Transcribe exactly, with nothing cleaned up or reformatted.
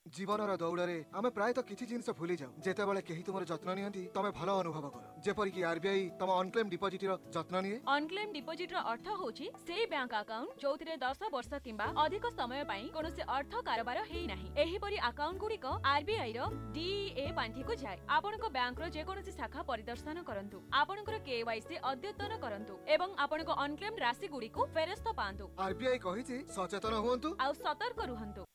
जीवनर दौड़े आम प्रायत किसी जिनस भूली जाऊ जेतेबेले केही तुमर जत्न नियंती तमे भलो अनुभव कर जेपरि कि आरबीआई तम अनक्लेम डिपोजिट रो जत्न निये। अनक्लेम डिपोजिट रो अर्थ होची सेही बैंक अकाउंट जोथिरे दस वर्ष किंबा अधिक समय पई कोनोसी अर्थ कारोबार हेई नाही। एही परि अकाउंट गुडीक आरबीआई रो डीईए पांठी को जाय। आपनको बैंक रो जे कोनोसी शाखा परिदर्शन करंतु, आपनकर केवाईसी अद्यतन करंतु एवं आपनको अनक्लेम राशि गुडी को फेरस्त पांतु। आरबीआई कहिछि सचेतन हुअन्तु आ सतर्क रुहंतु।